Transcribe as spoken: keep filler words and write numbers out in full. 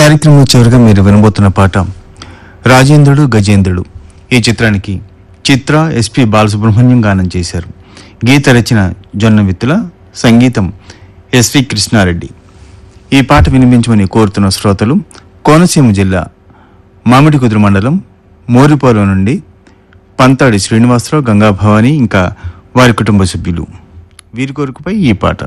కార్యక్రమం చివరిగా మీరు వినబోతున్న పాట రాజేంద్రుడు గజేంద్రుడు. ఈ చిత్రానికి చిత్ర ఎస్పి బాలసుబ్రహ్మణ్యం గానం చేశారు. గీత రచన జొన్న విత్తుల, సంగీతం ఎస్వి కృష్ణారెడ్డి. ఈ పాట వినిపించమని కోరుతున్న శ్రోతలు కోనసీమ జిల్లా మామిడికుదురు మండలం మోరిపోలో నుండి పంతాడి శ్రీనివాసరావు, గంగా భవాని, ఇంకా వారి కుటుంబ సభ్యులు. వీరి కోరికపై ఈ పాట.